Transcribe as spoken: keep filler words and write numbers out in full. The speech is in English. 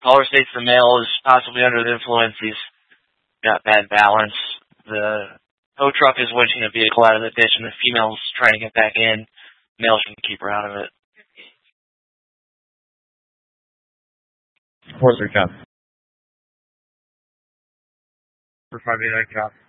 Caller states the male is possibly under the influence. He's got bad balance. The tow truck is winching a vehicle out of the ditch, and the female's trying to get back in. The male should keep her out of it. Four three job. For five eight nine job.